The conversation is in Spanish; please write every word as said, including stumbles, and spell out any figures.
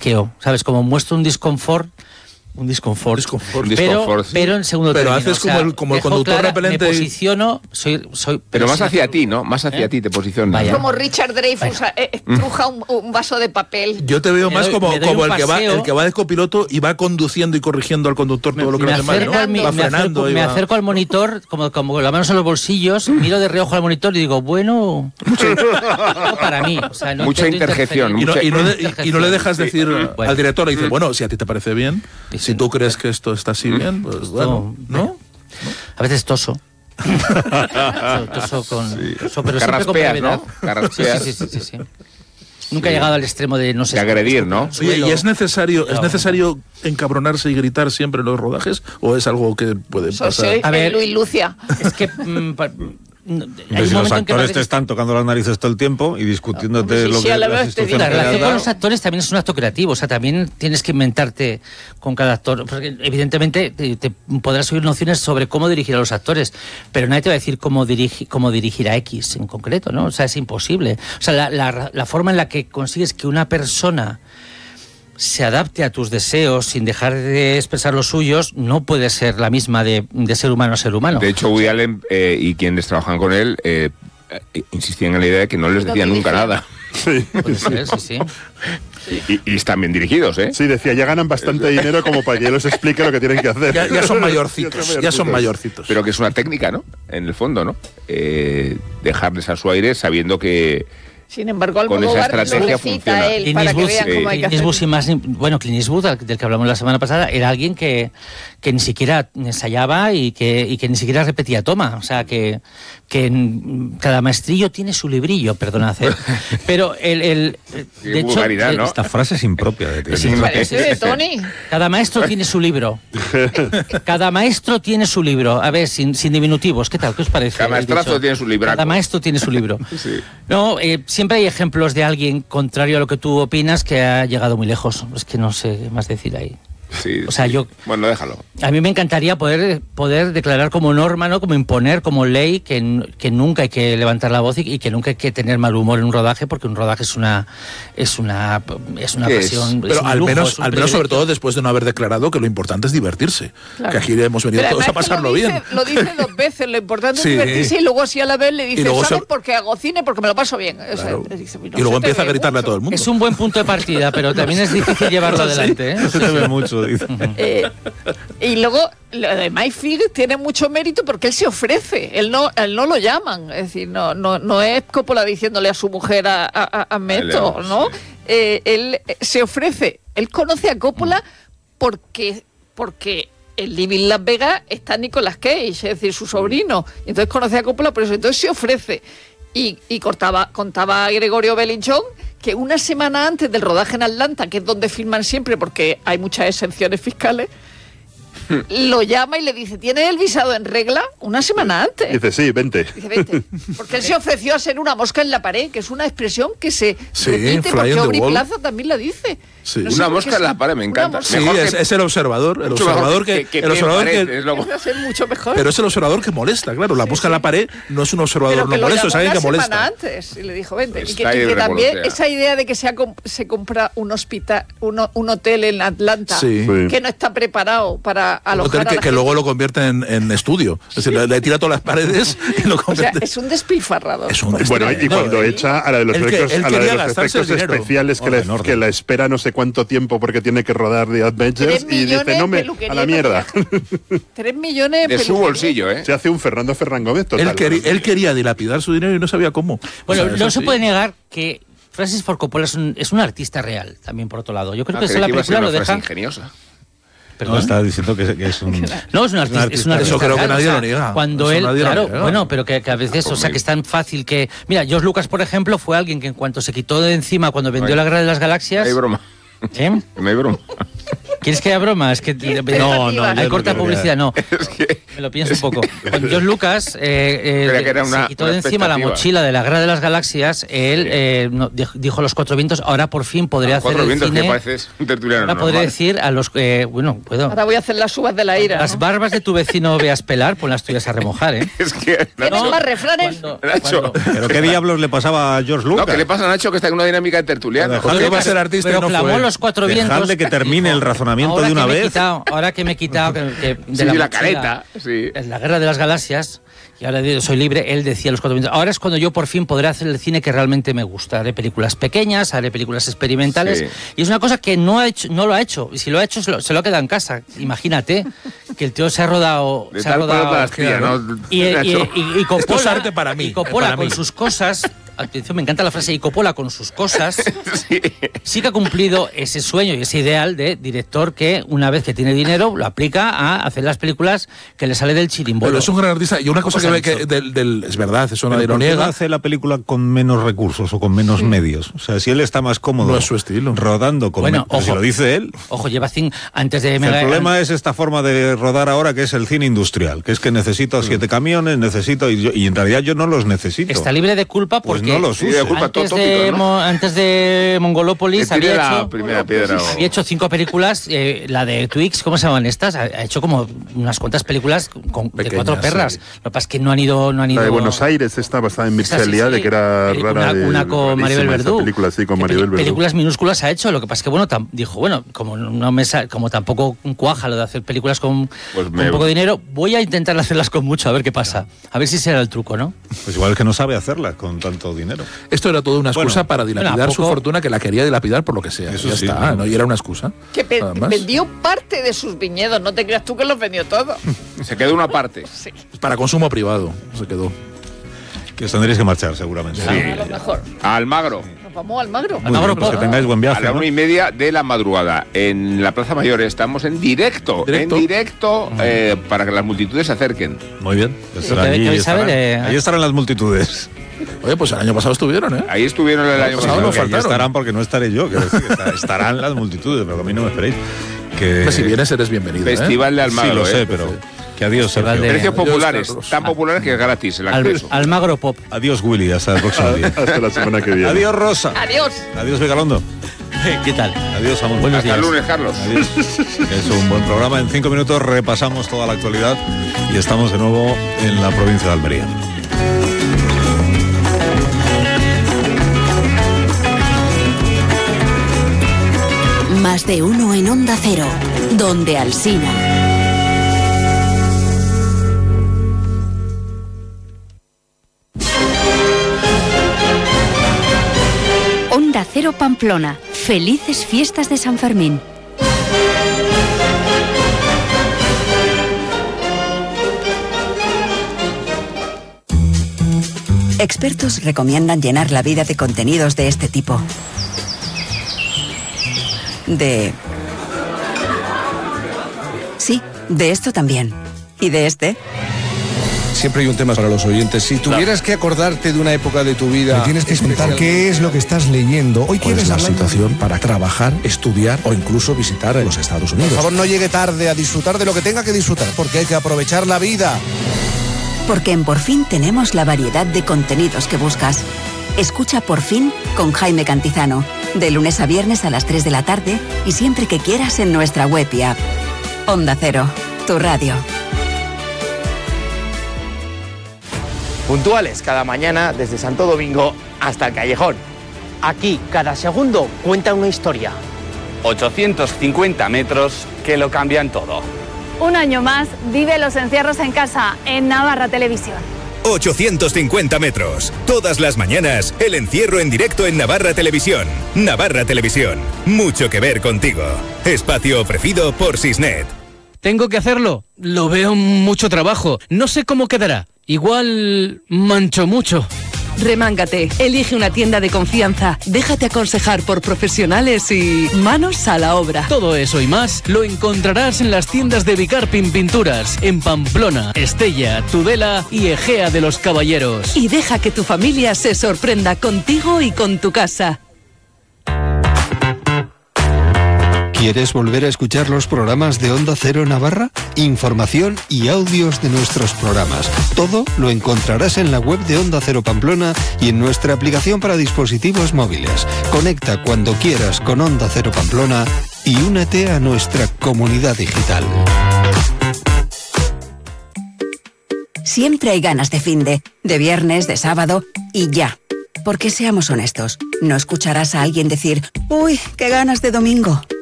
asqueo, ¿sabes? Como muestro un disconfort, un disconfort, disconfort. pero, disconfort, sí. pero en segundo pero término. haces o sea, como el, como el conductor clara, repelente. Me posiciono, soy... soy pero, pero más sí, hacia ti, ¿no? Más hacia ¿eh? ti te posicionas. Vaya. Como Richard Dreyfuss eh, estruja un, un vaso de papel. Yo te veo me más doy, como, como el, que va, paseo, el que va de copiloto y va conduciendo y corrigiendo al conductor todo lo que me hace mal, ¿no? Al, va me, frenando. Acerco, me va... acerco al monitor, como, como con las manos en los bolsillos, miro de reojo al monitor y digo, bueno, no para mí. O sea, no mucha interjección. Y no, mucha y, no de, y, y no le dejas decir sí. bueno. al director, le dice, bueno, si a ti te parece bien, sí, si tú crees que esto está así bien, pues esto, bueno, ¿no? A veces toso. toso con... Sí. Toso, pero Carraspeas, siempre con ¿no? Carraspeas. Sí, sí, sí, sí, sí. Nunca sí. he llegado al extremo de no sé... De agredir, ¿no? Oye, ¿y es necesario, ¿es necesario encabronarse y gritar siempre en los rodajes? ¿O es algo que puede pasar? So, sí, a ver, Luis Lucia. Es que... Mm, pa, Hay si los actores te están tocando las narices todo el tiempo y discutiéndote no, sí, lo sí, que las instrucciones la relación con los actores también es un acto creativo, o sea, también tienes que inventarte con cada actor, porque evidentemente te, te podrás oír nociones sobre cómo dirigir a los actores, pero nadie te va a decir cómo, dirigi, cómo dirigir a X en concreto, ¿no? O sea, es imposible. O sea, la, la, la forma en la que consigues que una persona se adapte a tus deseos sin dejar de expresar los suyos no puede ser la misma de, de ser humano a ser humano. De hecho, Woody Allen eh, y quienes trabajan con él eh, insistían en la idea de que no les decía nunca nada. Sí. Puede ser, sí, sí. Y, y están bien dirigidos, ¿eh? Sí, decía, ya ganan bastante dinero como para que los explique lo que tienen que hacer. Ya, ya son mayorcitos, ya son mayorcitos. Pero que es una técnica, ¿no? En el fondo, ¿no? Eh, dejarles a su aire sabiendo que sin embargo, con esa estrategia funciona. Él para que vean cómo hay que hacer. Eastwood, más, bueno, Clint Eastwood, del que hablamos la semana pasada, era alguien que, que ni siquiera ensayaba y que, y que ni siquiera repetía toma. O sea, que, que cada maestrillo tiene su librillo, perdonad. Pero el... el de hecho, el, ¿no? Esta frase es impropia de ti. Es parece de Tony. Cada maestro tiene su libro. Cada maestro tiene su libro. A ver, sin, sin diminutivos, ¿qué tal? ¿Qué os parece? Cada maestrazo tiene su libro. Cada maestro tiene su libro. Sí. No, eh, siempre hay ejemplos de alguien contrario a lo que tú opinas que ha llegado muy lejos. Es que no sé qué más decir ahí. Sí, o sea, sí. yo... Bueno, déjalo. A mí me encantaría poder, poder declarar como norma, ¿no? Como imponer, como ley, que, que nunca hay que levantar la voz y, y que nunca hay que tener mal humor en un rodaje, porque un rodaje es una es una, es una pasión. Es? Pero es un al lujo, menos, es un al menos sobre todo después de no haber declarado que lo importante es divertirse. Claro. Que aquí hemos venido pero todos a pasarlo lo dice, bien. Lo dice dos veces, lo importante sí. es divertirse y luego así a la vez le dice, ¿sabes se... por qué hago cine? Porque me lo paso bien. O sea, claro. dice, no y luego empieza a gritarle mucho. a todo el mundo. Es un buen punto de partida, pero también es difícil llevarlo adelante. ¿eh? Se te ve mucho, dice. Eh, y luego lo de Mike Figgis tiene mucho mérito porque él se ofrece, él no, él no lo llaman, es decir, no, no, no es Coppola diciéndole a su mujer a, a, a Meto, ¿no? Sí. Eh, él se ofrece, él conoce a Coppola porque, porque en Living Las Vegas está Nicolas Cage, es decir, su sobrino, y entonces conoce a Coppola por eso, entonces se ofrece. Y, y cortaba, contaba Gregorio Belinchón que una semana antes del rodaje en Atlanta, que es donde filman siempre porque hay muchas exenciones fiscales, lo llama y le dice, ¿tienes el visado en regla? Una semana antes. Dice, sí, vente. Dice, vente. Porque él se ofreció a ser una mosca en la pared, que es una expresión que se sí, repite, porque Aubrey Plaza también la dice. Sí. No una mosca en la pared, me encanta. Sí, es, que, es el observador. El observador que... que, que el observador parece, que es lo... mucho mejor. Pero es el observador que molesta, claro. La sí, mosca sí. en la pared no es un observador no molesto, es alguien que molesta. Una semana antes y le dijo, vente. Y que, y que también esa idea de que se, ha, se compra un hospital, un, un hotel en Atlanta, sí. que no está preparado para alojar un hotel que, a la que luego lo convierte en, en estudio. Es decir, le, le tira todas las paredes y lo convierte. O sea, es un despilfarrador. Es un bueno, y cuando no, echa a la de los efectos, a la de los efectos especiales que, oh, le, que la espera no sé cuánto tiempo porque tiene que rodar The Avengers y dice, no me, a la mierda. Tres millones de su bolsillo, ¿eh? Se hace un Fernando Ferran Gómez total. Él, quería, él quería dilapidar su dinero y no sabía cómo. Bueno, o sea, no se sí. puede negar que Francis Ford Coppola es un, es un artista real, también por otro lado. Yo creo ah, que eso la película lo deja... ingeniosa. ¿Perdón? No, está diciendo que, que es un... No, es un artista, es un artista eso creo real, que nadie o sea, lo niega. Cuando eso él, claro, niega. bueno, pero que, que a veces, ah, o sea, que es tan fácil que... Mira, George Lucas, por ejemplo, fue alguien que en cuanto se quitó de encima cuando vendió Ay. La Guerra de las Galaxias... Hay broma. ¿Eh? No hay broma. ¿Quieres que haya broma? Es que no, no, hay corta no publicidad, no. Es que... Me lo pienso un poco. Con George Lucas eh, eh, que una, se quitó de encima la mochila de la Guerra de las Galaxias. Él sí. eh, no, dijo los cuatro vientos. Ahora por fin podría hacer el vientos, cine. Que pareces un tertuliano ahora podría decir a los eh, bueno, puedo. Ahora voy a hacer las uvas de la ira. Las ¿no? barbas de tu vecino veas pelar, pues las tuyas a remojar, ¿eh? Es que ¿Tienes no, más refranes? Cuando, Nacho. Cuando... ¿Pero qué diablos le pasaba a George Lucas? No, ¿qué le pasa a Nacho que está en una dinámica de tertuliano? Porque va a ser artista pero y no clamó fue. los cuatro vientos. Dejadle que termine el razonamiento de una vez. Quitado, ahora que me he quitado que, que de sí, la, sí, la mochila, careta, sí. En la Guerra de las Galaxias, y ahora soy libre, él decía los cuatro vientos. Ahora es cuando yo por fin podré hacer el cine que realmente me gusta. Haré películas pequeñas, haré películas experimentales. Sí. Y es una cosa que no ha hecho, no lo ha hecho. Y si lo ha hecho, se lo, se lo ha quedado en casa. Imagínate que el tío se ha rodado. De se ha rodado pastilla, ¿no? Y, y, y, y, y Coppola, esto es arte para mí. Y Coppola para con mí. sus cosas. Atención, me encanta la frase, y Coppola con sus cosas sí. sí que ha cumplido ese sueño y ese ideal de director que una vez que tiene dinero lo aplica a hacer las películas que le sale del chirimbolo. Pero es un gran artista y una cosa que ve que del, del, es verdad, es una ironía. ¿Por qué no hace la película con menos recursos o con menos sí. medios? O sea, si él está más cómodo no es su estilo. rodando con bueno, me- pues ojo, si lo dice él. Ojo, lleva cinco antes de El Mega, problema an- es esta forma de rodar ahora que es el cine industrial, que es que necesito siete camiones, necesito y, yo, y en realidad yo no los necesito. Está libre de culpa porque pues no los sí, uso. de culpa. Antes, Tópico, de, ¿no? mo, antes de Mongolópolis había la hecho, primera piedra, o... había hecho cinco películas, eh, la de Twix, ¿cómo se llaman estas? Ha, ha hecho como unas cuantas películas con, Pequeñas, de cuatro perras. Sí. Lo que pasa es que no han ido... No han ido la de Buenos Aires, esta basada en Mircea Eliade, sí, sí. que era una, rara. De, una con Maribel Verdú. Película, sí, con Maribel Verdú. Películas minúsculas ha hecho, lo que pasa es que bueno, tam, dijo, bueno, como no me sa- como tampoco cuaja lo de hacer películas con, pues con me... poco dinero, voy a intentar hacerlas con mucho, a ver qué pasa. A ver si será el truco, ¿no? Pues igual es que no sabe hacerlas con tanto dinero. Esto era toda una excusa bueno, para dilapidar bueno, su fortuna, que la quería dilapidar por lo que sea. Eso ya sí, está, no. ¿no? Y era una excusa. Que pe- vendió parte de sus viñedos, no te creas tú que los vendió todos. Se quedó una parte. Sí. Para consumo privado, se quedó. Que os tendréis que marchar, seguramente. Sí. A lo mejor. A Almagro. Nos vamos al Almagro. Muy bien, pues que tengáis buen viaje. A la ¿no? una y media de la madrugada, en la Plaza Mayor. Estamos en directo, ¿Directo? en directo, eh, para que las multitudes se acerquen. Muy bien. Pues Sí, allí, que- que estarán, saber, eh, allí estarán las multitudes. Oye, pues el año pasado estuvieron, ¿eh? Ahí estuvieron el año No, pasado. no, Que allí faltaron. estarán porque no estaré yo. Quiero decir, que estarán las multitudes, pero que a mí no me esperéis. Que... Pues si vienes eres bienvenido, ¿eh? Festival de Almagro. Sí, lo sé, eh. pero que adiós, Festival Sergio. de- Precios Adiós, populares, Carlos. tan populares que es gratis el Al, acceso. Almagro Pop. Adiós, Willy. Hasta el próximo día. Hasta la semana que viene. Adiós, Rosa. Adiós. Adiós, Vigalondo. ¿Qué tal? Adiós, Samuel. Buenos Hasta el días. lunes, Carlos. Adiós. Es un buen programa. En cinco minutos repasamos toda la actualidad y estamos de nuevo en la provincia de Almería. Más de uno en Onda Cero, donde Alsina. Onda Cero Pamplona. Felices fiestas de San Fermín. Expertos recomiendan llenar la vida de contenidos de este tipo. De... Sí, de esto también. ¿Y de este? Siempre hay un tema para los oyentes. Si tuvieras que acordarte de una época de tu vida... Me tienes que contar qué es lo que estás leyendo. Hoy ¿Cuál quieres es la hablar- situación para trabajar, estudiar o incluso visitar los Estados Unidos? Por favor, no llegue tarde a disfrutar de lo que tenga que disfrutar, porque hay que aprovechar la vida. Porque en Por Fin tenemos la variedad de contenidos que buscas. Escucha Por Fin con Jaime Cantizano. De lunes a viernes a las tres de la tarde y siempre que quieras en nuestra web y app. Onda Cero, tu radio. Puntuales cada mañana desde Santo Domingo hasta el Callejón. Aquí cada segundo cuenta una historia. ochocientos cincuenta metros que lo cambian todo. Un año más vive los encierros en casa en Navarra Televisión. ochocientos cincuenta metros. Todas las mañanas, el encierro en directo en Navarra Televisión. Navarra Televisión. Mucho que ver contigo. Espacio ofrecido por Sisnet. ¿Tengo que hacerlo? Lo veo mucho trabajo. No sé cómo quedará. Igual mancho mucho. Remángate, elige una tienda de confianza, déjate aconsejar por profesionales y manos a la obra. Todo eso y más lo encontrarás en las tiendas de Bicarpin Pinturas, en Pamplona, Estella, Tudela y Egea de los Caballeros. Y deja que tu familia se sorprenda contigo y con tu casa. ¿Quieres volver a escuchar los programas de Onda Cero Navarra? Información y audios de nuestros programas. Todo lo encontrarás en la web de Onda Cero Pamplona y en nuestra aplicación para dispositivos móviles. Conecta cuando quieras con Onda Cero Pamplona y únete a nuestra comunidad digital. Siempre hay ganas de finde, de viernes, de sábado y ya. Porque seamos honestos, no escucharás a alguien decir, uy, qué ganas de domingo.